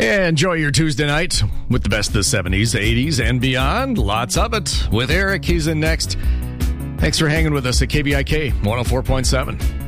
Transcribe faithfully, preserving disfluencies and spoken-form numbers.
Enjoy your Tuesday night with the best of the seventies, eighties, and beyond. Lots of it with Eric. He's in next. Thanks for hanging with us at K B I K one oh four point seven.